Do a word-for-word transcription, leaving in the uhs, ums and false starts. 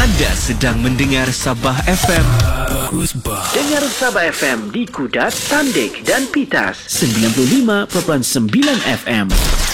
Anda sedang mendengar Sabah F M. Bagus bah. Dengar Sabah F M di Kudat, Tandik dan Pitas. sembilan puluh lima perpuluhan sembilan F M.